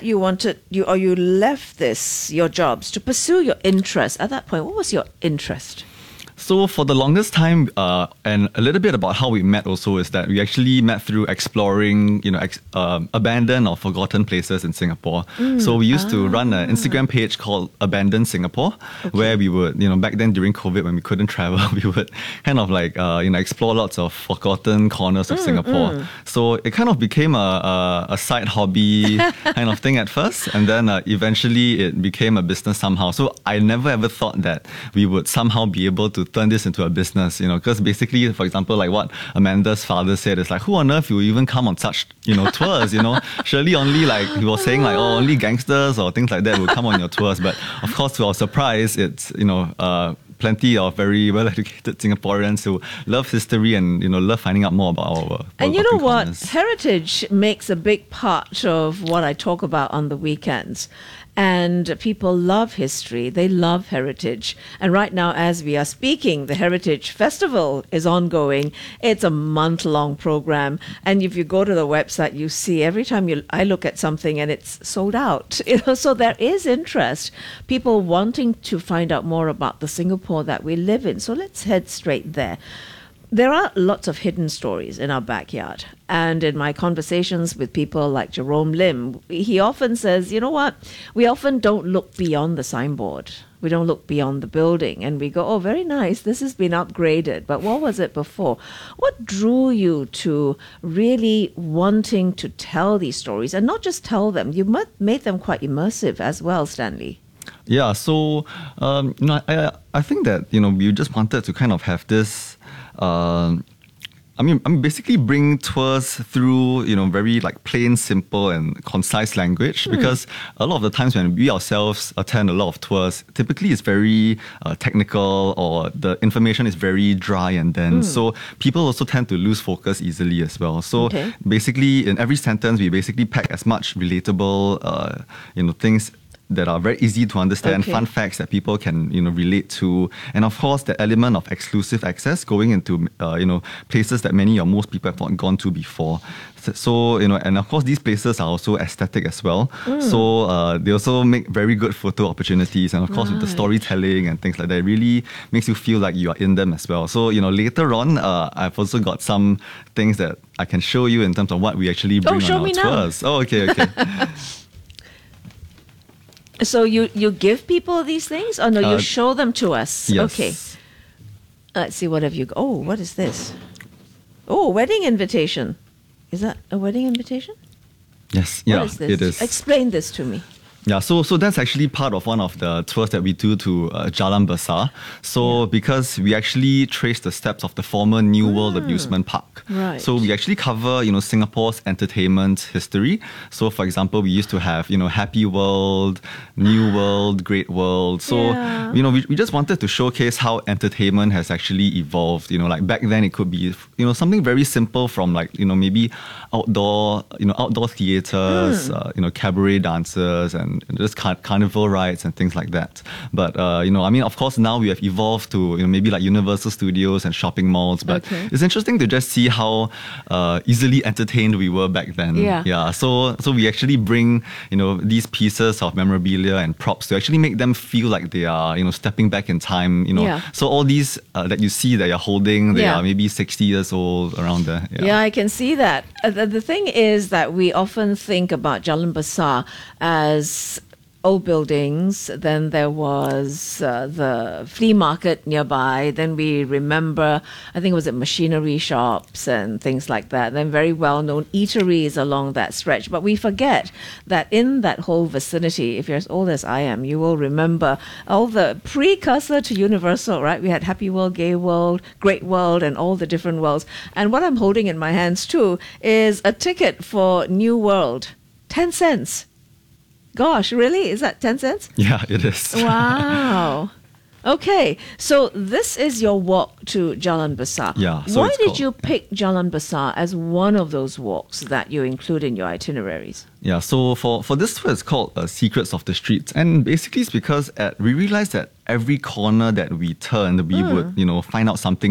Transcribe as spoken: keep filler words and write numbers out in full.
that you wanted, you or you left this, your jobs, to pursue your interest. At that point, what was your interest? So for the longest time, uh, and a little bit about how we met also is that we actually met through exploring, you know, ex- uh, abandoned or forgotten places in Singapore. Mm. So we used ah. to run an Instagram page called Abandoned Singapore, okay. where we would, you know, back then during COVID when we couldn't travel, we would kind of like, uh, you know, explore lots of forgotten corners of mm, Singapore. Mm. So it kind of became a, a, a side hobby kind of thing at first, and then uh, eventually it became a business somehow. So I never ever thought that we would somehow be able to turn this into a business, you know, because basically, for example, like what Amanda's father said, is like, who on earth will even come on such, you know, tours, you know? Surely only like, he was saying like, oh, only gangsters or things like that will come on your tours. But of course, to our surprise, it's, you know, uh, plenty of very well-educated Singaporeans who love history and, you know, love finding out more about our And you know what? corners. Heritage makes a big part of what I talk about on the weekends. And people love history. They love heritage. And right now, as we are speaking, the Heritage Festival is ongoing. It's a month-long program. And if you go to the website, you see every time you I look at something and it's sold out. You know, so there is interest. People wanting to find out more about the Singapore that we live in. So let's head straight there. There are lots of hidden stories in our backyard. And in my conversations with people like Jerome Lim, he often says, you know what, we often don't look beyond the signboard. We don't look beyond the building. And we go, oh, very nice, this has been upgraded. But what was it before? What drew you to really wanting to tell these stories? And not just tell them, you made them quite immersive as well, Stanley. Yeah, so, um, you know, I, I think that, you know, we just wanted to kind of have this... Uh, I mean, I mean, basically bring tours through, you know, very like plain, simple and concise language, mm. because a lot of the times when we ourselves attend a lot of tours, typically it's very uh, technical or the information is very dry and dense. Mm. So people also tend to lose focus easily as well. So okay. basically in every sentence, we basically pack as much relatable, uh, you know, things that are very easy to understand, okay. fun facts that people can, you know, relate to, and of course the element of exclusive access going into, uh, you know, places that many or most people have not gone to before. So, you know, and of course these places are also aesthetic as well. Mm. So uh, they also make very good photo opportunities, and of course right. with the storytelling and things like that, it really makes you feel like you are in them as well. So, you know, later on, uh, I've also got some things that I can show you in terms of what we actually bring oh, show on our me tours. Now. Oh, okay, okay. So you, you give people these things, or no, you uh, show them to us? Yes. Okay. Let's see, what have you... Oh, what is this? Oh, wedding invitation. Is that a wedding invitation? Yes, yeah, what is this? it is. Explain this to me. Yeah, so so that's actually part of one of the tours that we do to uh, Jalan Besar. So yeah. because we actually trace the steps of the former New mm. World Amusement Park. Right. So we actually cover, you know, Singapore's entertainment history. So for example, we used to have, you know, Happy World, New World, Great World. So, yeah. you know, we, we just wanted to showcase how entertainment has actually evolved. You know, like back then it could be, you know, something very simple from like, you know, maybe outdoor, you know, outdoor theatres, mm. uh, you know, cabaret dancers and and just car- carnival rides and things like that. But, uh, you know, I mean, of course, now we have evolved to, you know, maybe like Universal Studios and shopping malls. But okay. it's interesting to just see how uh, easily entertained we were back then. Yeah. Yeah. So, so we actually bring, you know, these pieces of memorabilia and props to actually make them feel like they are, you know, stepping back in time, you know. Yeah. So all these uh, that you see that you're holding, they yeah. are maybe sixty years old, around there. Yeah, yeah I can see that. Uh, the, the thing is that we often think about Jalan Besar as old buildings, then there was uh, the flea market nearby, then we remember, I think it was at machinery shops and things like that, then very well-known eateries along that stretch. But we forget that in that whole vicinity, if you're as old as I am, you will remember all the precursor to Universal, right? We had Happy World, Gay World, Great World, and all the different worlds. And what I'm holding in my hands too is a ticket for New World, ten cents. Gosh, really? Is that ten cents? Yeah, it is. Wow. Okay, so this is your walk to Jalan Besar. Yeah. So Why it's did called, you pick Jalan Besar as one of those walks that you include in your itineraries? Yeah, so for, for this tour, it's called uh, Secrets of the Streets. And basically it's because at, we realized that every corner that we turned, we mm. would, you know, find out something